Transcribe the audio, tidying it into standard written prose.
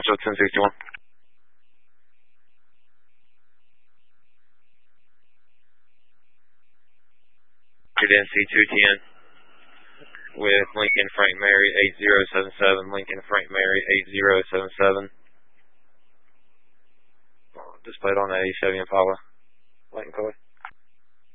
Nashville 1061. Cadency 210 with Lincoln Frank Mary 8077, Lincoln Frank Mary 8077. Displayed on the A Chevy Impala. Light and color.